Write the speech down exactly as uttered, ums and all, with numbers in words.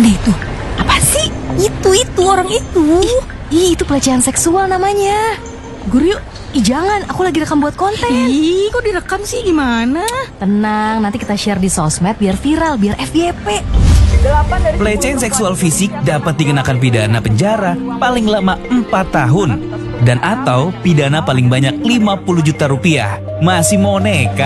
deh itu. Apa sih? Itu, itu orang itu. Ih, itu pelecehan seksual namanya. Guru yuk, ih jangan, aku lagi rekam buat konten. Ih, kok direkam sih, gimana? Tenang, nanti kita share di sosmed biar viral, biar F Y P. Pelecehan seksual fisik dapat dikenakan pidana penjara paling lama empat tahun dan atau pidana paling banyak lima puluh juta rupiah. Masih mau nekat?